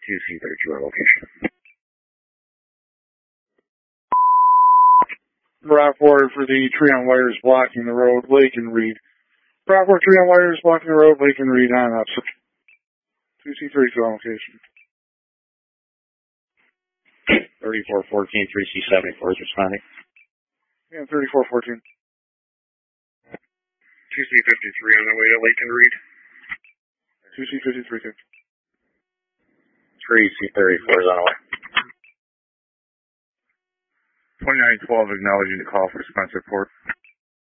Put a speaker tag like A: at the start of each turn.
A: 2C32 on location.
B: Rockport for the tree on wires blocking the road, Lake and Reed. Rockport tree on wires blocking the road, Lake and Reed on up. 2C32 on location.
A: 3414, 3C74 is responding.
B: Yeah, 3414.
A: 2C53 on the way to Lake and Reed.
B: 2C53.
A: 3C34 is on the way.
B: 2912 acknowledging the call for Spencer Port.